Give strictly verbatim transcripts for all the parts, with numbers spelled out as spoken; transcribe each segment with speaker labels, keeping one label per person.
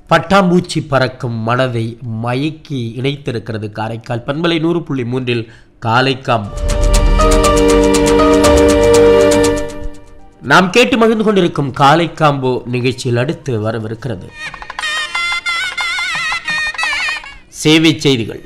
Speaker 1: பட்டாம்பூச்சி பறக்கும் மனதை மயக்கி இணைத்திருக்கிறது காரைக்கால் பண்பலை நூறு புள்ளி மூன்றில் காலைக்காம்பு. நாம் கேட்டு மகிழ்ந்து கொண்டிருக்கும் காலைக்காம்பு நிகழ்ச்சியில் அடுத்து வரவிருக்கிறது சேவை செய்திகள்.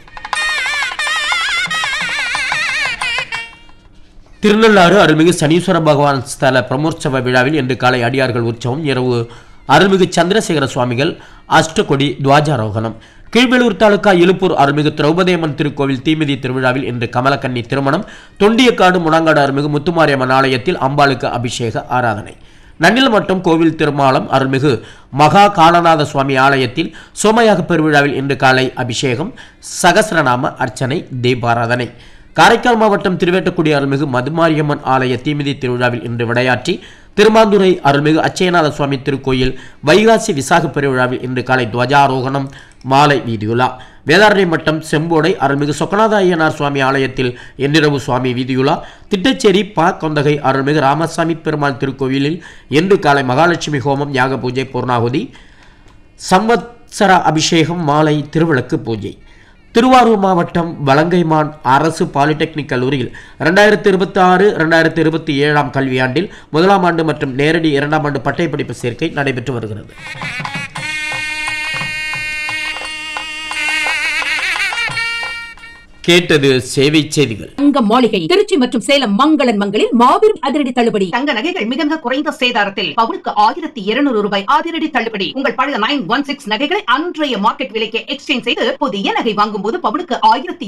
Speaker 1: திருநள்ளாறு அருள்மிகு சனீஸ்வர பகவான் ஸ்தல பிரமோற்சவ விழாவில் இன்று காலை அடியார்கள் உற்சவம், இரவு அருள்மிகு சந்திரசேகர சுவாமிகள் அஷ்டகொடி துவாஜாரோகணம். கீழ்வேலூர் தாலுகா இலுப்பூர் அருள்மிகு திரௌபதியம்மன் திருக்கோவில் தீமிதி திருவிழாவில் இன்று கமலக்கன்னி திருமணம். தொண்டியக்காடு முனங்காடு அருள்மிகு முத்துமாரியம்மன் ஆலயத்தில் அம்பாளுக்கு அபிஷேக ஆராதனை. நன்னில் மற்றும் கோவில் திருமாலம் அருள்மிகு மகா காலநாத சுவாமி ஆலயத்தில் சோமயாக பெருவிழாவில் இன்று காலை அபிஷேகம், சகசிரநாம அர்ச்சனை, தீபாராதனை. காரைக்கால் மாவட்டம் திருவேட்டக்குடி அருள்மிகு மதுமாரியம்மன் ஆலய தீமிதி திருவிழாவில் இன்று விளையாற்றி திருமாந்துறை அருள்மிகு அச்சயநாத சுவாமி திருக்கோயில் வைகாசி விசாக பெருவிழாவில் இன்று காலை துவஜாரோகணம், மாலை வீதியுலா. வேதாரண்யம் மட்டம் செம்போடை அருள்மிகு சொக்கநாத ஐயனார் சுவாமி ஆலயத்தில் இன்றிரவு சுவாமி வீதியுலா. திட்டச்சேரி பா கொந்தகை அருள்மிகு ராமசாமி பெருமாள் திருக்கோவிலில் இன்று காலை மகாலட்சுமி ஹோமம், யாக பூஜை, பூர்ணாகுதி, சம்வத்சர அபிஷேகம், மாலை திருவிளக்கு பூஜை. திருவாரூர் மாவட்டம் வலங்கைமான் அரசு பாலிடெக்னிக் கல்லூரியில் இரண்டாயிரத்தி இருபத்தி ஆறு இரண்டாயிரத்தி இருபத்தி ஏழாம் கல்வியாண்டில் முதலாம் ஆண்டு மற்றும் நேரடி இரண்டாம் ஆண்டு பட்டயப்படிப்பு சேர்க்கை நடைபெற்று வருகிறது. கேட்டது சேவை செய்திகள்.
Speaker 2: தங்க மாளிகை திருச்சி மற்றும் சேலம் மங்களன் மங்களில் மாபெரும் அதிரடி தள்ளுபடி.
Speaker 3: தங்க நகைகள் மிக மிக குறைந்த சேதாரத்தில் பவுனுக்கு ஆயிரத்தி இருநூறு ரூபாய் அதிரடி தள்ளுபடி. உங்கள் பழைய நைன் ஒன் சிக்ஸ் நகைகளை அன்றைய மார்க்கெட் விலைக்கு எக்ஸ்சேஞ்ச் செய்து புதிய நகை வாங்கும் போது பவுனுக்கு ஆயிரத்தி